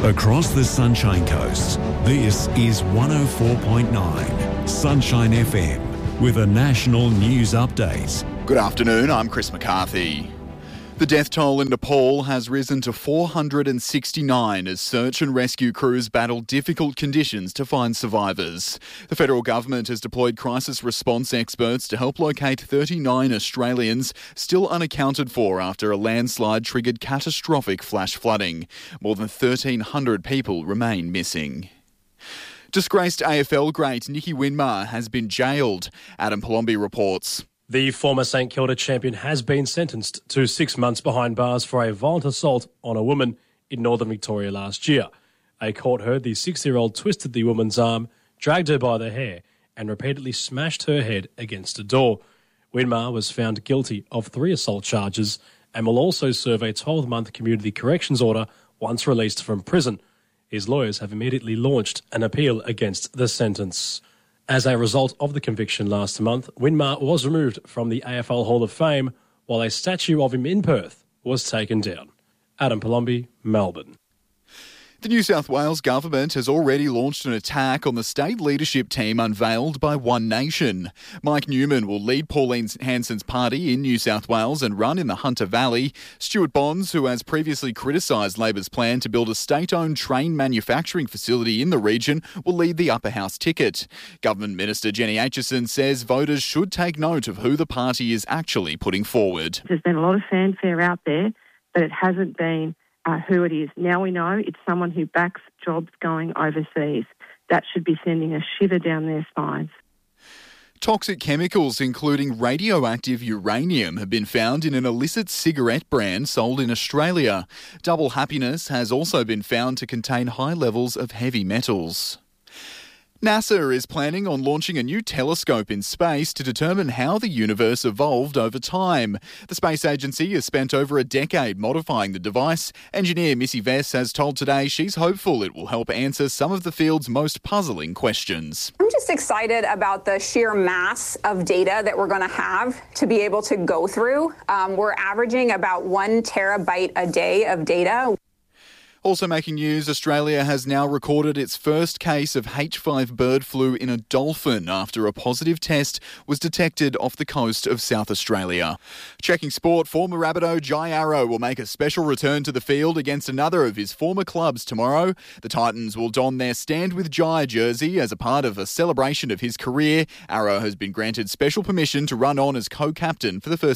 Across the Sunshine Coast, this is 104.9 Sunshine FM with a national news update. Good afternoon, I'm Chris McCarthy. The death toll in Nepal has risen to 469 as search and rescue crews battle difficult conditions to find survivors. The federal government has deployed crisis response experts to help locate 39 Australians still unaccounted for after a landslide triggered catastrophic flash flooding. More than 1,300 people remain missing. Disgraced AFL great Nicky Winmar has been jailed. Adam Palombi reports. The former St Kilda champion has been sentenced to 6 months behind bars for a violent assault on a woman in northern Victoria last year. A court heard the 6-year-old twisted the woman's arm, dragged her by the hair and repeatedly smashed her head against a door. Winmar was found guilty of 3 assault charges and will also serve a 12-month community corrections order once released from prison. His lawyers have immediately launched an appeal against the sentence. As a result of the conviction last month, Winmar was removed from the AFL Hall of Fame while a statue of him in Perth was taken down. Adam Palombi, Melbourne. The New South Wales government has already launched an attack on the state leadership team unveiled by One Nation. Mike Newman will lead Pauline Hanson's party in New South Wales and run in the Hunter Valley. Stuart Bonds, who has previously criticised Labor's plan to build a state-owned train manufacturing facility in the region, will lead the upper house ticket. Government Minister Jenny Aitchison says voters should take note of who the party is actually putting forward. There's been a lot of fanfare out there, but it hasn't been who it is. Now we know it's someone who backs jobs going overseas. That should be sending a shiver down their spines. Toxic chemicals, including radioactive uranium, have been found in an illicit cigarette brand sold in Australia. Double Happiness has also been found to contain high levels of heavy metals. NASA is planning on launching a new telescope in space to determine how the universe evolved over time. The space agency has spent over a decade modifying the device. Engineer Missy Vess has told Today she's hopeful it will help answer some of the field's most puzzling questions. I'm just excited about the sheer mass of data that we're going to have to be able to go through. We're averaging about 1 terabyte a day of data. Also making news, Australia has now recorded its first case of H5 bird flu in a dolphin after a positive test was detected off the coast of South Australia. Checking sport, former Rabbitoh Jai Arrow will make a special return to the field against another of his former clubs tomorrow. The Titans will don their Stand With Jai jersey as a part of a celebration of his career. Arrow has been granted special permission to run on as co-captain for the first